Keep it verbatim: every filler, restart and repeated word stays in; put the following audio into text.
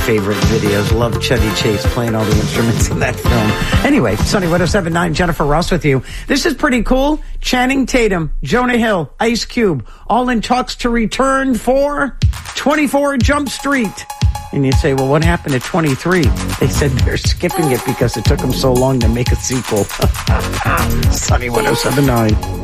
favorite videos. Love Chevy Chase playing all the instruments in that film. Anyway, Sunny one oh seven point nine, Jennifer Ross with you. This is pretty cool. Channing Tatum, Jonah Hill, Ice Cube, all in talks to return for twenty-four Jump Street. And you say, well, what happened to twenty-three? They said they're skipping it because it took them so long to make a sequel. Sunny one oh seven point nine.